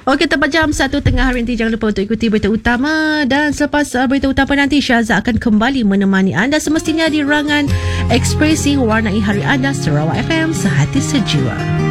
Okey, tepat jam 1 tengah hari nanti jangan lupa untuk ikuti berita utama, dan selepas berita utama nanti Syaza akan kembali menemani anda semestinya di rangan Ekspresi Warnai Hari Anda Sarawak FM Sehati Sejiwa.